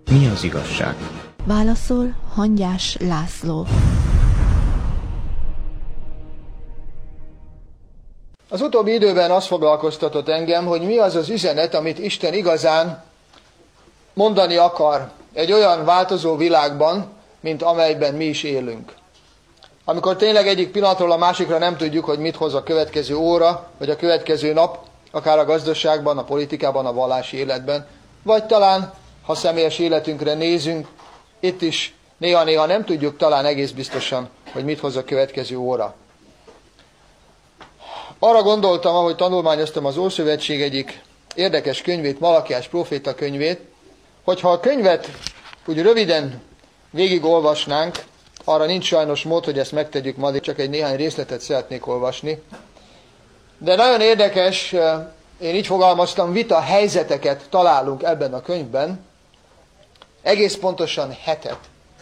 Mi az igazság? Válaszol Hangyás László. Az utóbbi időben azt foglalkoztatott engem, hogy mi az az üzenet, amit Isten igazán mondani akar egy olyan változó világban, mint amelyben mi is élünk. Amikor tényleg egyik pillanatról a másikra nem tudjuk, hogy mit hoz a következő óra, vagy a következő nap, akár a gazdaságban, a politikában, a vallási életben, vagy talán, ha személyes életünkre nézünk, itt is néha-néha nem tudjuk talán egész biztosan, hogy mit hoz a következő óra. Arra gondoltam, ahogy tanulmányoztam az Ószövetség egyik érdekes könyvét, Malakiás próféta könyvét, hogyha a könyvet úgy röviden végigolvasnánk, arra nincs sajnos mód, hogy ezt megtegyük ma, csak egy néhány részletet szeretnék olvasni. De nagyon érdekes, én így fogalmaztam, vita helyzeteket találunk ebben a könyvben, egész pontosan 7,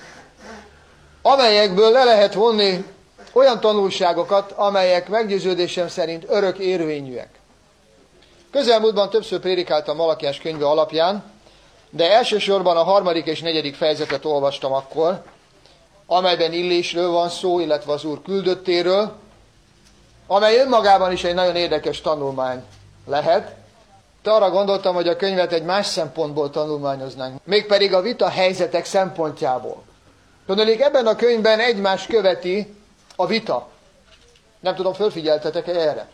amelyekből le lehet vonni olyan tanulságokat, amelyek meggyőződésem szerint örök érvényűek. Közelmúltban többször prédikáltam Malakiás könyve alapján, de elsősorban a 3. és 4. fejezetet olvastam akkor, amelyben Illésről van szó, illetve az Úr küldöttéről, amely önmagában is egy nagyon érdekes tanulmány lehet. De arra gondoltam, hogy a könyvet egy más szempontból tanulmányoznánk, mégpedig a vita helyzetek szempontjából. Tudnék, ebben a könyvben egymást követi a vita. Nem tudom, fölfigyeltetek-e erre?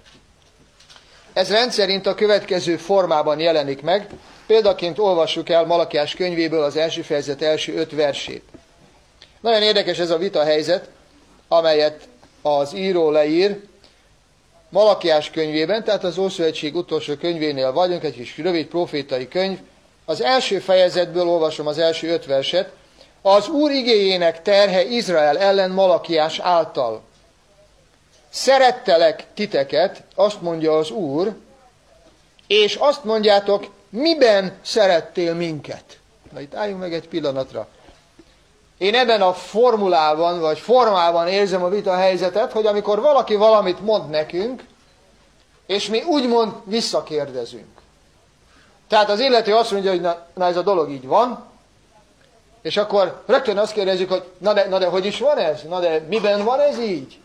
Ez rendszerint a következő formában jelenik meg. Példaként olvassuk el Malakiás könyvéből az első fejezet első 5 versét. Nagyon érdekes ez a vita helyzet, amelyet az író leír Malakiás könyvében, tehát az Ószövetség utolsó könyvénél vagyunk, egy kis rövid profétai könyv. Az első fejezetből olvasom az első 5 verset. Az Úr igéjének terhe Izrael ellen Malakiás által. Szerettelek titeket, azt mondja az Úr, és azt mondjátok, miben szerettél minket? Na itt álljunk meg egy pillanatra. Én ebben a formulában, vagy formában érzem a vita helyzetet, hogy amikor valaki valamit mond nekünk, és mi úgymond visszakérdezünk. Tehát az illető azt mondja, hogy na ez a dolog így van, és akkor rögtön azt kérdezzük, hogy na de hogy is van ez? Na de miben van ez így?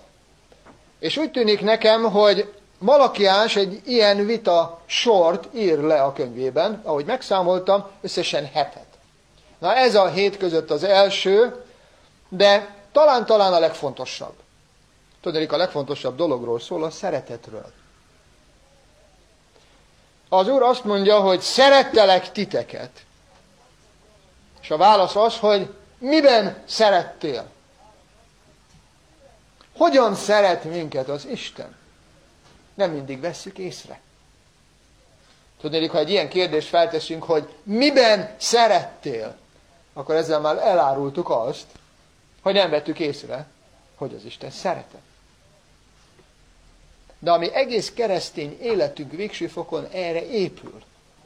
És úgy tűnik nekem, hogy Malakiás egy ilyen vita sort ír le a könyvében, ahogy megszámoltam, összesen 7. Na ez a 7 között az első, de talán a legfontosabb. Tudnék, a legfontosabb dologról szól, a szeretetről. Az Úr azt mondja, hogy szerettelek titeket. És a válasz az, hogy miben szerettél? Hogyan szeret minket az Isten? Nem mindig vesszük észre. Tudnék, ha egy ilyen kérdést felteszünk, hogy miben szerettél, akkor ezzel már elárultuk azt, hogy nem vettük észre, hogy az Isten szeretett. De ami egész keresztény életünk végső fokon erre épül.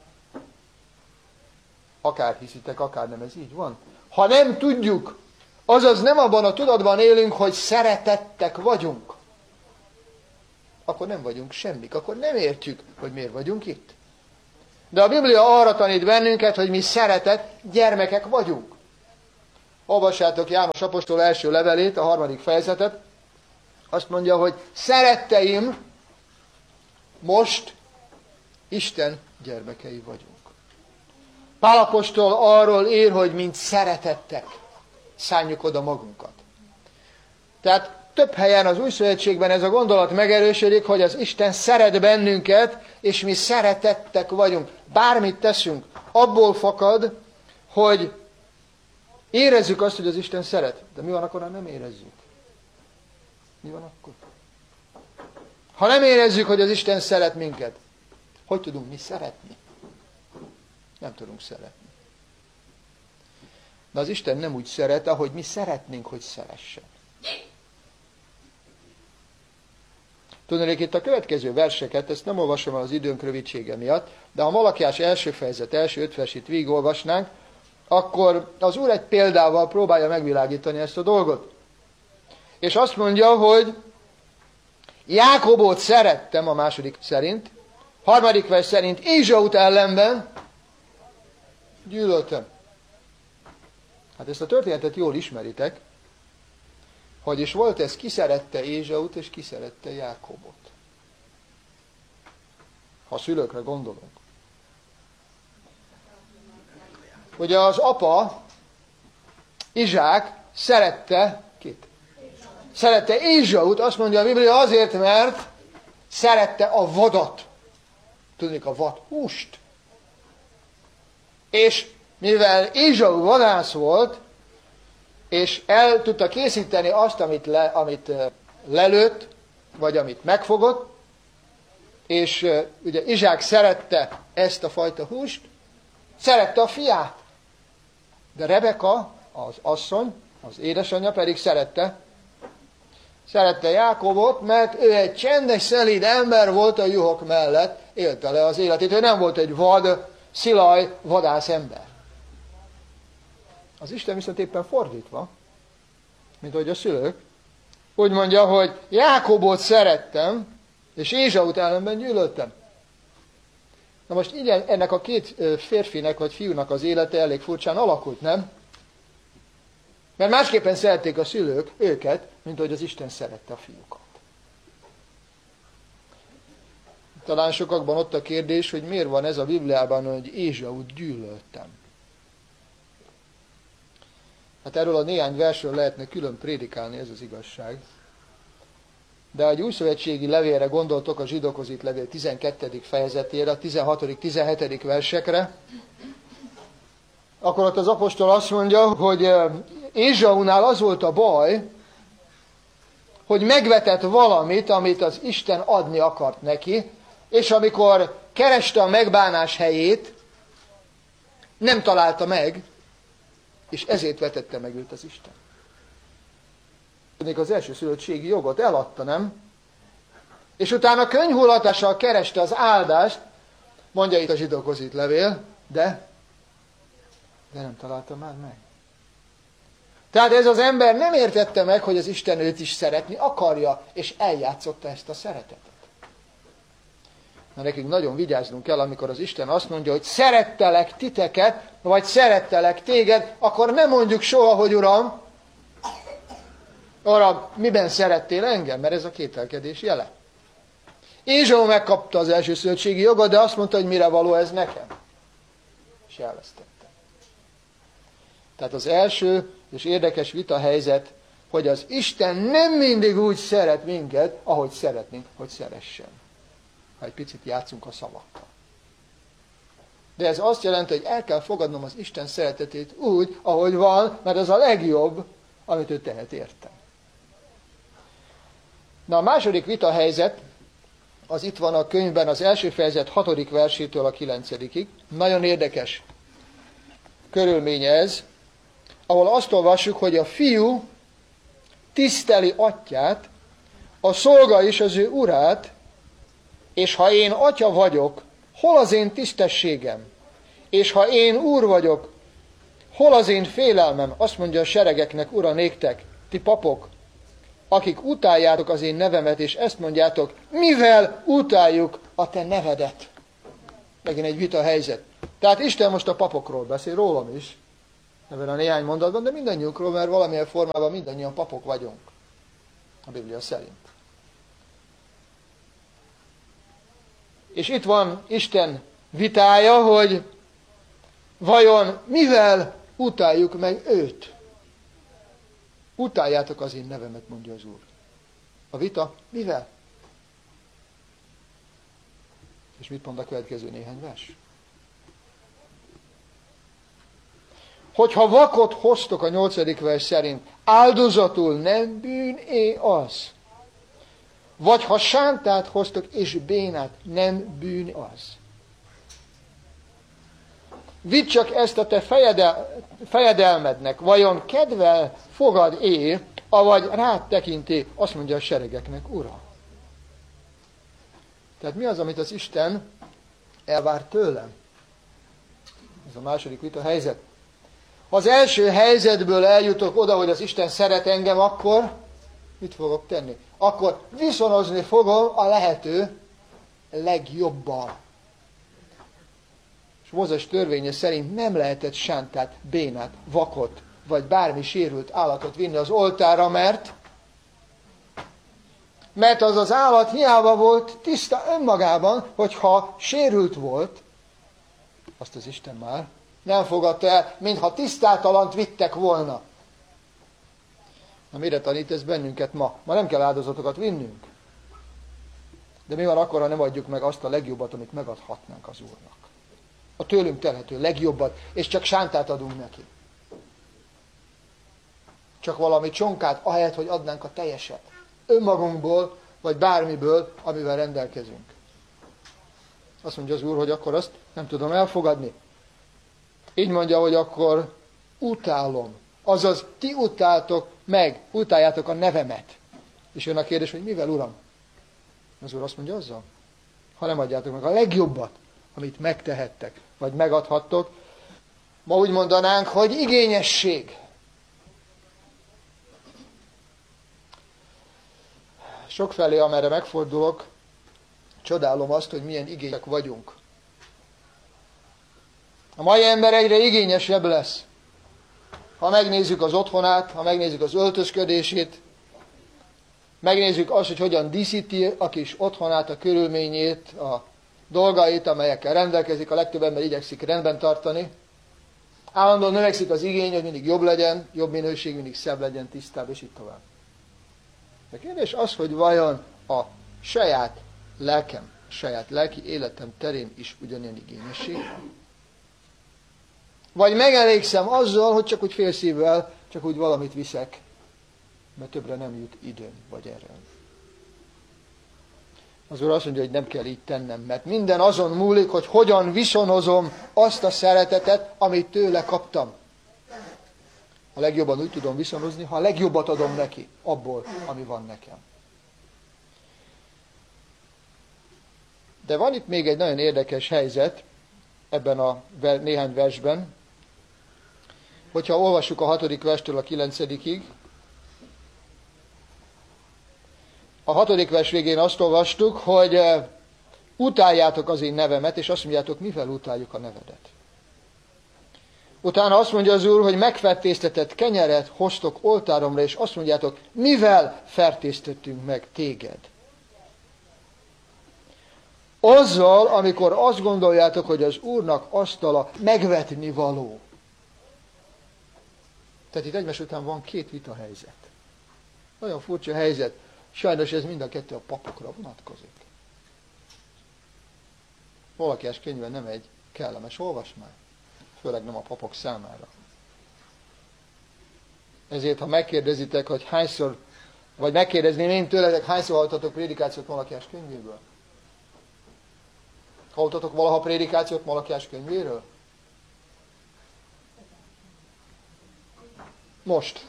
Akár hiszitek, akár nem, ez így van. Ha nem tudjuk, azaz nem abban a tudatban élünk, hogy szeretettek vagyunk, akkor nem vagyunk semmik, akkor nem értjük, hogy miért vagyunk itt. De a Biblia arra tanít bennünket, hogy mi szeretett gyermekek vagyunk. Olvassátok János apostol első levelét, a 3. fejezetet. Azt mondja, hogy szeretteim, most Isten gyermekei vagyunk. Pál apostol arról ír, hogy mint szeretettek szánjuk oda magunkat. Tehát több helyen az Új Szövetségben ez a gondolat megerősödik, hogy az Isten szeret bennünket, és mi szeretettek vagyunk. Bármit teszünk, abból fakad, hogy érezzük azt, hogy az Isten szeret. De mi van akkor, ha nem érezzük? Mi van akkor? Ha nem érezzük, hogy az Isten szeret minket, hogy tudunk mi szeretni? Nem tudunk szeretni. De az Isten nem úgy szeret, ahogy mi szeretnénk, hogy szeressen. Tudnék, itt a következő verseket, ezt nem olvasom el az időnk rövidsége miatt, de ha Malakiás első fejezet, első 5 versét végigolvasnánk, akkor az Úr egy példával próbálja megvilágítani ezt a dolgot. És azt mondja, hogy Jákobot szerettem a 2. szerint, 3. vers szerint Ézsaut ellenben gyűlöltem. Hát ezt a történetet jól ismeritek, hogy is volt ez, ki szerette Ézsaut, és ki szerette Jákobot. Ha a szülőkre gondolunk. Ugye az apa, Izsák szerette kit? Szerette Ézsaut, azt mondja a Biblia, azért, mert szerette a vadat. Tudnék, a vad húst. És mivel Ézsau vadász volt, és el tudta készíteni azt, amit lelőtt, vagy amit megfogott, és ugye Izsák szerette ezt a fajta húst, szerette a fiát. De Rebeka, az asszony, az édesanyja pedig szerette Jákobot, mert ő egy csendes, szelíd ember volt a juhok mellett, élte le az életét. Ő nem volt egy vad, szilaj, vadász ember. Az Isten viszont éppen fordítva, mint ahogy a szülők, úgy mondja, hogy Jákobot szerettem, és Ézsaut ellenben gyűlöltem. Na most így ennek a két férfinek vagy fiúnak az élete elég furcsán alakult, nem? Mert másképpen szerették a szülők őket, mint ahogy az Isten szerette a fiúkat. Talán sokakban ott a kérdés, hogy miért van ez a Bibliában, hogy Ézsaut gyűlöltem. Hát erről a néhány versről lehetne külön prédikálni, ez az igazság. De egy újszövetségi levélre gondoltok, a zsidókhoz írt levél 12. fejezetére, a 16.-17. versekre, akkor ott az apostol azt mondja, hogy Ézsaunál az volt a baj, hogy megvetett valamit, amit az Isten adni akart neki, és amikor kereste a megbánás helyét, nem találta meg, és ezért vetette meg őt az Isten. Az elsőszülöttségi jogot eladta, nem? És utána könyhullatással kereste az áldást, mondja itt a zsidókhoz írt levél, de nem találta már meg. Tehát ez az ember nem értette meg, hogy az Isten őt is szeretni akarja, és eljátszotta ezt a szeretetet. Na nekünk nagyon vigyáznunk kell, amikor az Isten azt mondja, hogy szerettelek titeket, vagy szerettelek téged, akkor nem mondjuk soha, hogy Uram, miben szerettél engem? Mert ez a kételkedés jele. Ézsau megkapta az elsőszülöttségi jogot, de azt mondta, hogy mire való ez nekem. És elvesztette. Tehát az első és érdekes vitahelyzet, hogy az Isten nem mindig úgy szeret minket, ahogy szeretnénk, hogy szeressen. Ha egy picit játszunk a szavakkal. De ez azt jelenti, hogy el kell fogadnom az Isten szeretetét úgy, ahogy van, mert ez a legjobb, amit ő tehet értem. Na a második vitahelyzet, az itt van a könyvben az első fejezet 6. versétől a 9. Nagyon érdekes körülmény ez, ahol azt olvassuk, hogy a fiú tiszteli atyját, a szolga is az ő urát, és ha én atya vagyok, hol az én tisztességem? És ha én úr vagyok, hol az én félelmem? Azt mondja a seregeknek, Ura néktek, ti papok, akik utáljátok az én nevemet, és ezt mondjátok, mivel utáljuk a te nevedet? Megint egy vita helyzet. Tehát Isten most a papokról beszél, rólam is, ebben a néhány mondatban, de mindannyiunkról, mert valamilyen formában mindannyian papok vagyunk, a Biblia szerint. És itt van Isten vitája, hogy vajon mivel utáljuk meg őt? Utáljátok az én nevemet, mondja az Úr. A vita mivel? És mit mond a következő néhány vers? Hogyha vakot hoztok a 8. vers szerint, áldozatul nem bűn-e az? Vagy ha sántát hoztok és bénát, nem bűn az? Vidd csak ezt a te fejedelmednek, vajon kedvel fogad-e, avagy rád tekinti, azt mondja a seregeknek, Ura. Tehát mi az, amit az Isten elvár tőlem? Ez a második vita helyzet. Ha az első helyzetből eljutok oda, hogy az Isten szeret engem, akkor mit fogok tenni? Akkor viszonozni fogom a lehető legjobbal. És Mózes törvénye szerint nem lehetett sántát, bénát, vakot, vagy bármi sérült állatot vinni az oltárra, mert az az állat hiába volt tiszta önmagában, hogyha sérült volt, azt az Isten már nem fogadta el, mintha tisztátalant vittek volna. Na mire tanít ez bennünket ma? Ma nem kell áldozatokat vinnünk. De mi van akkor, ha nem adjuk meg azt a legjobbat, amit megadhatnánk az Úrnak? A tőlünk telhető legjobbat, és csak sántát adunk neki. Csak valami csonkát, ahelyett, hogy adnánk a teljeset. Önmagunkból, vagy bármiből, amivel rendelkezünk. Azt mondja az Úr, hogy akkor azt nem tudom elfogadni. Így mondja, hogy akkor utálom. Azaz, ti utáljátok a nevemet. És jön a kérdés, hogy mivel, Uram? Az Úr azt mondja, azzal, ha nem adjátok meg a legjobbat, amit megtehettek, vagy megadhattok, ma úgy mondanánk, hogy igényesség. Sokfelé, amerre megfordulok, csodálom azt, hogy milyen igényesek vagyunk. A mai ember egyre igényesebb lesz. Ha megnézzük az otthonát, ha megnézzük az öltözködését, megnézzük azt, hogy hogyan díszíti a kis otthonát, a körülményét, a dolgait, amelyekkel rendelkezik, a legtöbb ember igyekszik rendben tartani. Állandóan növekszik az igény, hogy mindig jobb legyen, jobb minőség, mindig szebb legyen, tisztább, és így tovább. De kérdés az, hogy vajon a saját lelkem, a saját lelki életem terén is ugyanilyen igényesség van? Vagy megelégszem azzal, hogy csak úgy félszívvel, csak úgy valamit viszek, mert többre nem jut időm, vagy erőm. Az Úr azt mondja, hogy nem kell így tennem, mert minden azon múlik, hogy hogyan viszonozom azt a szeretetet, amit tőle kaptam. A legjobban úgy tudom viszonozni, ha a legjobbat adom neki, abból, ami van nekem. De van itt még egy nagyon érdekes helyzet ebben a néhány versben, hogyha olvassuk a 6. verstől a 9-ig. A 6. vers végén azt olvastuk, hogy utáljátok az én nevemet, és azt mondjátok, mivel utáljuk a nevedet. Utána azt mondja az Úr, hogy megfertőztetett kenyeret hoztok oltáromra, és azt mondjátok, mivel fertőztettünk meg téged. Azzal, amikor azt gondoljátok, hogy az Úrnak asztala megvetni való. Tehát itt egymás után van két vitahelyzet. Nagyon furcsa helyzet. Sajnos ez mind a kettő a papokra vonatkozik. Malakiás könyvben nem egy kellemes olvasmány. Főleg nem a papok számára. Ezért, ha megkérdezitek, hogy hányszor, vagy megkérdezném én tőletek, hányszor hallottatok prédikációt Malakiás könyvéből? Hallottatok valaha prédikációt Malakiás könyvéről? Most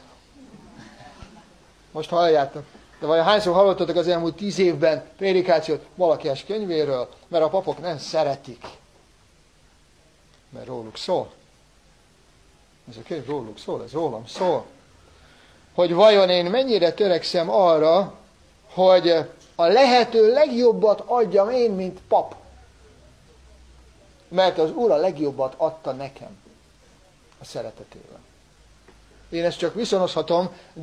halljátok. De vajon hányszor hallottatok az elmúlt 10 évben prédikációt Malakiás könyvéről? Mert a papok nem szeretik. Mert róluk szól. Ez a könyv róluk szól, ez rólam szól. Hogy vajon én mennyire törekszem arra, hogy a lehető legjobbat adjam én, mint pap. Mert az Úr a legjobbat adta nekem a szeretetével. Én ezt csak viszonozhatom,